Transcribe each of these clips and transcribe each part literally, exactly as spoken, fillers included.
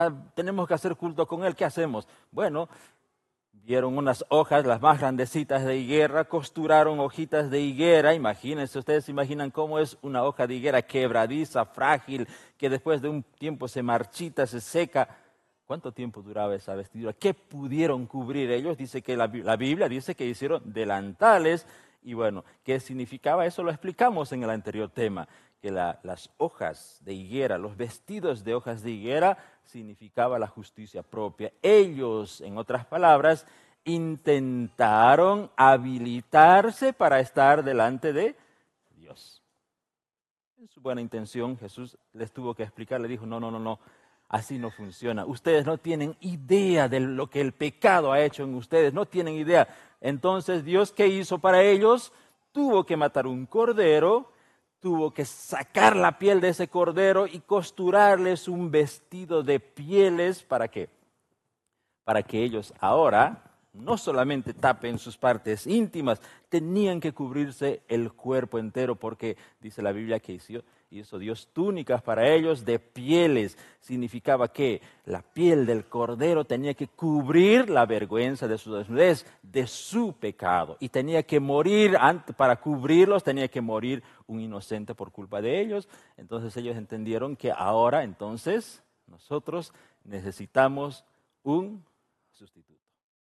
tenemos que hacer culto con él, ¿qué hacemos? Bueno, vieron unas hojas, las más grandecitas de higuera, costuraron hojitas de higuera. Imagínense, ustedes se imaginan cómo es una hoja de higuera quebradiza, frágil, que después de un tiempo se marchita, se seca. ¿Cuánto tiempo duraba esa vestidura? ¿Qué pudieron cubrir ellos? Dice que la, la Biblia dice que hicieron delantales. Y bueno, ¿qué significaba eso? Lo explicamos en el anterior tema, que la, las hojas de higuera, los vestidos de hojas de higuera, significaba la justicia propia. Ellos, en otras palabras, intentaron habilitarse para estar delante de Dios. En su buena intención, Jesús les tuvo que explicar, le dijo, no, no, no, no, así no funciona. Ustedes no tienen idea de lo que el pecado ha hecho en ustedes, no tienen idea. Entonces, ¿Dios qué hizo para ellos? Tuvo que matar un cordero, tuvo que sacar la piel de ese cordero y costurarles un vestido de pieles. ¿Para qué? Para que ellos ahora no solamente tapen sus partes íntimas, tenían que cubrirse el cuerpo entero, porque dice la Biblia que hizo, hizo Dios túnicas para ellos de pieles. Significaba que la piel del cordero tenía que cubrir la vergüenza de su desnudez, de su pecado. Y tenía que morir, para cubrirlos tenía que morir un inocente por culpa de ellos. Entonces ellos entendieron que ahora entonces nosotros necesitamos un sustituto.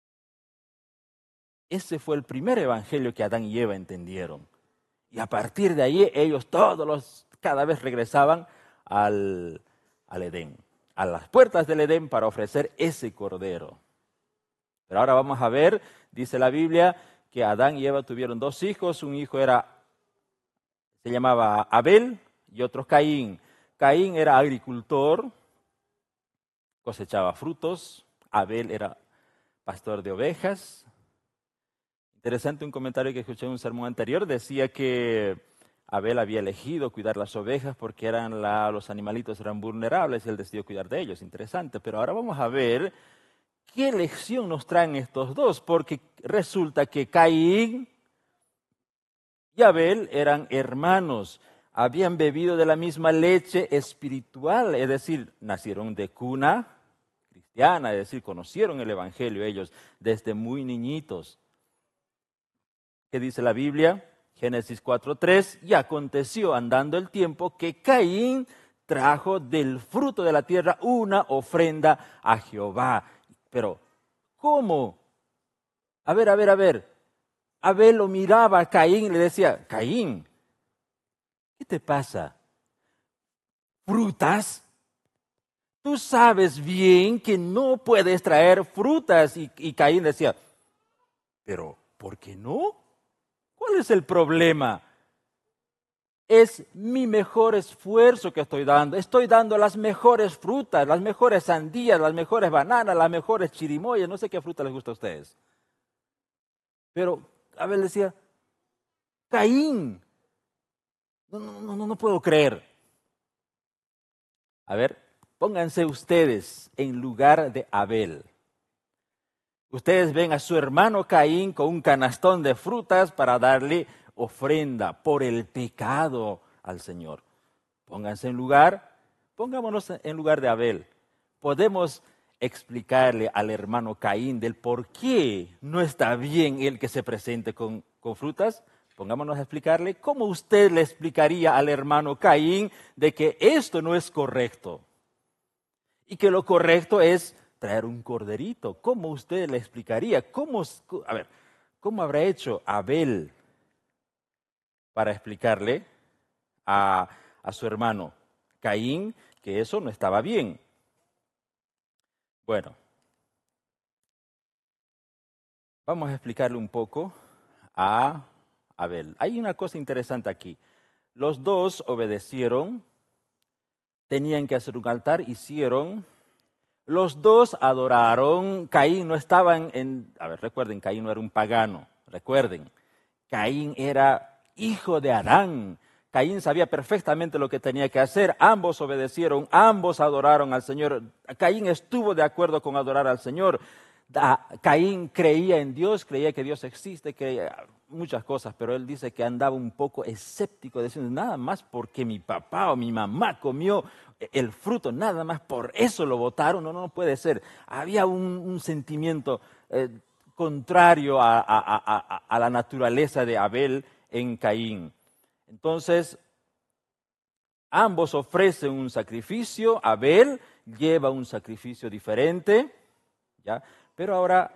Ese fue el primer evangelio que Adán y Eva entendieron. Y a partir de ahí ellos todos los, cada vez regresaban al, al Edén, a las puertas del Edén para ofrecer ese cordero. Pero ahora vamos a ver, dice la Biblia, que Adán y Eva tuvieron dos hijos. Un hijo era, se llamaba Abel y otro Caín. Caín era agricultor, cosechaba frutos. Abel era pastor de ovejas. Interesante un comentario que escuché en un sermón anterior, decía que Abel había elegido cuidar las ovejas porque eran la, los animalitos eran vulnerables y él decidió cuidar de ellos. Interesante, pero ahora vamos a ver qué lección nos traen estos dos, porque resulta que Caín y Abel eran hermanos, habían bebido de la misma leche espiritual, es decir, nacieron de cuna cristiana, es decir, conocieron el evangelio ellos desde muy niñitos. ¿Qué dice la Biblia? Génesis cuatro tres, y aconteció andando el tiempo que Caín trajo del fruto de la tierra una ofrenda a Jehová. Pero, ¿cómo? A ver, a ver, a ver. Abel lo miraba a Caín y le decía, Caín, ¿qué te pasa? ¿Frutas? Tú sabes bien que no puedes traer frutas. Y, y Caín decía, pero, ¿por qué no? ¿Cuál es el problema? Es mi mejor esfuerzo que estoy dando. Estoy dando las mejores frutas, las mejores sandías, las mejores bananas, las mejores chirimoyas. No sé qué fruta les gusta a ustedes. Pero Abel decía, Caín, no, no, no, no puedo creer. A ver, pónganse ustedes en lugar de Abel. Ustedes ven a su hermano Caín con un canastón de frutas para darle ofrenda por el pecado al Señor. Pónganse en lugar, pongámonos en lugar de Abel. Podemos explicarle al hermano Caín del por qué no está bien el que se presente con, con frutas. Pongámonos a explicarle cómo usted le explicaría al hermano Caín de que esto no es correcto y que lo correcto es traer un corderito. ¿Cómo usted le explicaría? ¿Cómo, a ver, ¿cómo habrá hecho Abel para explicarle a, a su hermano Caín que eso no estaba bien? Bueno, vamos a explicarle un poco a Abel. Hay una cosa interesante aquí. Los dos obedecieron, tenían que hacer un altar, hicieron. Los dos adoraron. Caín no estaba en... A ver, recuerden, Caín no era un pagano. Recuerden, Caín era hijo de Adán. Caín sabía perfectamente lo que tenía que hacer. Ambos obedecieron, ambos adoraron al Señor. Caín estuvo de acuerdo con adorar al Señor. Caín creía en Dios, creía que Dios existe, creía, muchas cosas, pero él dice que andaba un poco escéptico, diciendo, nada más porque mi papá o mi mamá comió el fruto, nada más por eso lo botaron, no, no puede ser. Había un, un sentimiento eh, contrario a, a, a, a, a la naturaleza de Abel en Caín. Entonces, ambos ofrecen un sacrificio, Abel lleva un sacrificio diferente, ¿ya? Pero ahora,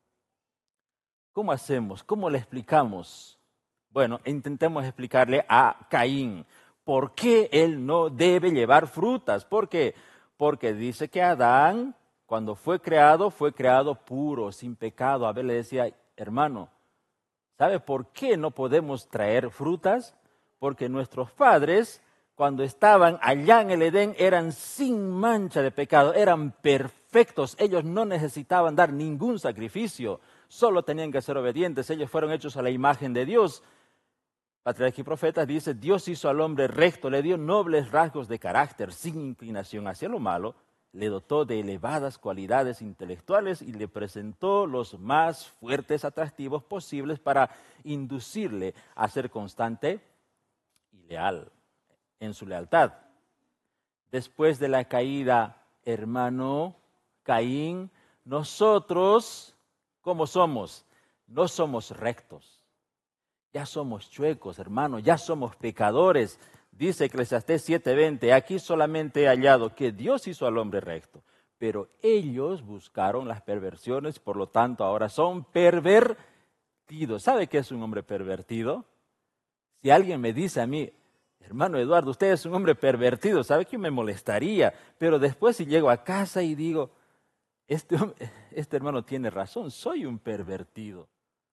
¿cómo hacemos? ¿Cómo le explicamos? Bueno, intentemos explicarle a Caín por qué él no debe llevar frutas. ¿Por qué? Porque dice que Adán, cuando fue creado, fue creado puro, sin pecado. Abel le decía, hermano, ¿sabe por qué no podemos traer frutas? Porque nuestros padres, cuando estaban allá en el Edén, eran sin mancha de pecado, eran perfectos. Ellos no necesitaban dar ningún sacrificio, solo tenían que ser obedientes. Ellos fueron hechos a la imagen de Dios. Patriarcas y Profetas dice, Dios hizo al hombre recto, le dio nobles rasgos de carácter, sin inclinación hacia lo malo, le dotó de elevadas cualidades intelectuales y le presentó los más fuertes atractivos posibles para inducirle a ser constante y leal en su lealtad. Después de la caída, hermano Caín, nosotros, ¿cómo somos? No somos rectos. Ya somos chuecos, hermano, ya somos pecadores. Dice Eclesiastés siete veinte, aquí solamente he hallado que Dios hizo al hombre recto, pero ellos buscaron las perversiones, por lo tanto ahora son pervertidos. ¿Sabe qué es un hombre pervertido? Si alguien me dice a mí, hermano Eduardo, usted es un hombre pervertido, ¿sabe que me molestaría? Pero después si llego a casa y digo, este, este hermano tiene razón, soy un pervertido.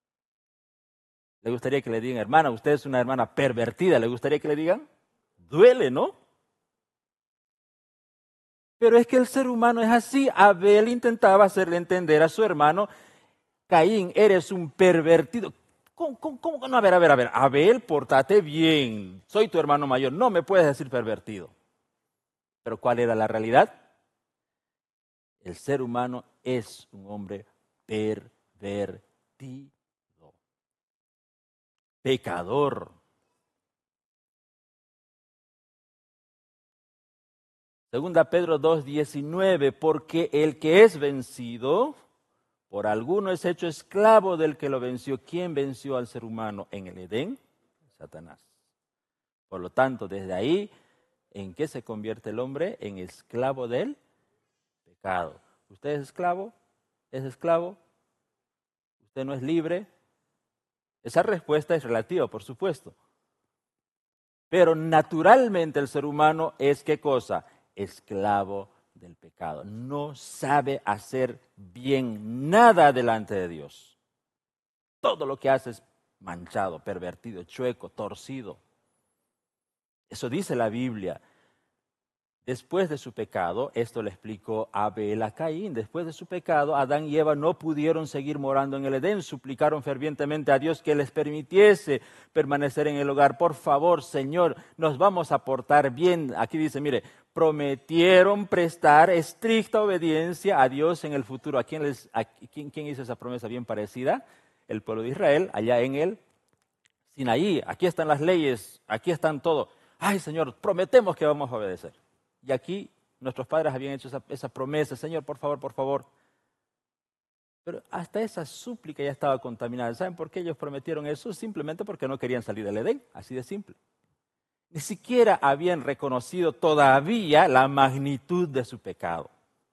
¿Le gustaría que le digan, hermana, usted es una hermana pervertida? ¿Le gustaría que le digan? Duele, ¿no? Pero es que el ser humano es así. Abel intentaba hacerle entender a su hermano, Caín, eres un pervertido. ¿Cómo, cómo, cómo? No, a ver, a ver, a ver. Abel, pórtate bien. Soy tu hermano mayor. No me puedes decir pervertido. Pero ¿cuál era la realidad? El ser humano es un hombre pervertido. Pecador. Segunda Pedro dos diecinueve, porque el que es vencido por alguno es hecho esclavo del que lo venció. ¿Quién venció al ser humano en el Edén? Satanás. Por lo tanto, desde ahí, ¿en qué se convierte el hombre? En esclavo del pecado. ¿Usted es esclavo? ¿Es esclavo? ¿Usted no es libre? Esa respuesta es relativa, por supuesto. Pero naturalmente el ser humano es ¿qué cosa? Esclavo del pecado. No sabe hacer bien nada delante de Dios. Todo lo que hace es manchado, pervertido, chueco, torcido. Eso dice la Biblia. Después de su pecado, esto le explicó Abel a Caín, después de su pecado, Adán y Eva no pudieron seguir morando en el Edén, suplicaron fervientemente a Dios que les permitiese permanecer en el hogar. Por favor, Señor, nos vamos a portar bien. Aquí dice, mire, prometieron prestar estricta obediencia a Dios en el futuro. ¿A quién, les, a quién, quién hizo esa promesa bien parecida? El pueblo de Israel, allá en el Sinaí. Aquí están las leyes, aquí están todo. Ay, Señor, prometemos que vamos a obedecer. Y aquí nuestros padres habían hecho esa, esa promesa, Señor, por favor, por favor. Pero hasta esa súplica ya estaba contaminada. ¿Saben por qué ellos prometieron eso? Simplemente porque no querían salir del Edén, así de simple. Ni siquiera habían reconocido todavía la magnitud de su pecado.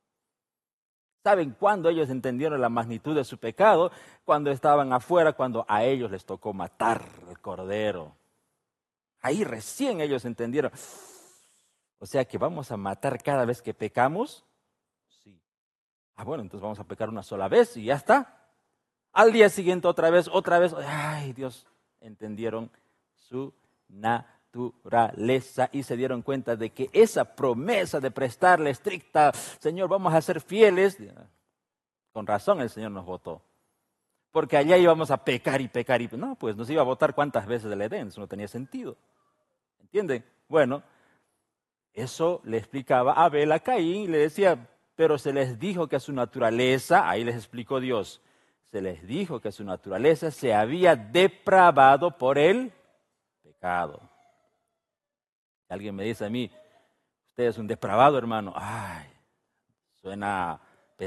¿Saben cuándo ellos entendieron la magnitud de su pecado? Cuando estaban afuera, cuando a ellos les tocó matar al cordero. Ahí recién ellos entendieron. O sea que vamos a matar cada vez que pecamos. Sí. Ah, bueno, entonces vamos a pecar una sola vez y ya está. Al día siguiente otra vez, otra vez. Ay, Dios, entendieron su naturaleza y se dieron cuenta de que esa promesa de prestarle estricta, Señor, vamos a ser fieles. Con razón el Señor nos votó. Porque allá íbamos a pecar y pecar y no, pues nos iba a votar cuántas veces del Edén, eso no tenía sentido. ¿Entienden? Bueno. Eso le explicaba Abel a Caín y le decía, pero se les dijo que a su naturaleza, ahí les explicó Dios, se les dijo que su naturaleza se había depravado por el pecado. Alguien me dice a mí, usted es un depravado, hermano. Ay, suena